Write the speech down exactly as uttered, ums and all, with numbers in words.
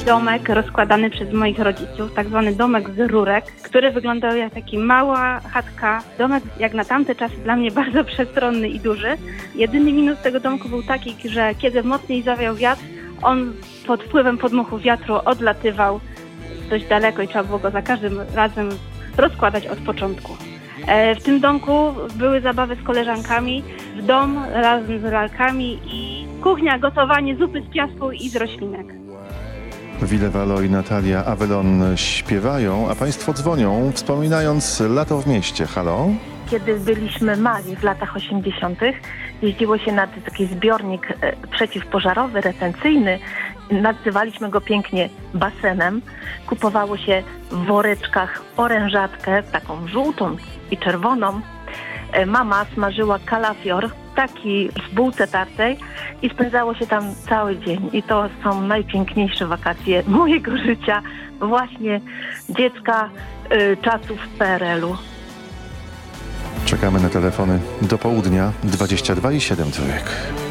domek rozkładany przez moich rodziców, tak zwany domek z rurek, który wyglądał jak taki mała chatka. Domek jak na tamte czasy dla mnie bardzo przestronny i duży. Jedyny minus tego domku był taki, że kiedy mocniej zawiał wiatr, on pod wpływem podmuchu wiatru odlatywał dość daleko i trzeba było go za każdym razem rozkładać od początku. W tym domku były zabawy z koleżankami, w dom razem z lalkami i kuchnia, gotowanie zupy z piasku i z roślinek. Wile Walo i Natalia Awelon śpiewają, a państwo dzwonią, wspominając lato w mieście. Halo? Kiedy byliśmy mali w latach osiemdziesiątych, jeździło się na taki zbiornik przeciwpożarowy, retencyjny. Nazywaliśmy go pięknie basenem. Kupowało się w woreczkach orężatkę, taką żółtą i czerwoną. Mama smażyła kalafior, taki w bułce tartej i spędzało się tam cały dzień. I to są najpiękniejsze wakacje mojego życia, właśnie dziecka y, czasów P R L u. Czekamy na telefony do południa. dwadzieścia dwa i siedem trójek.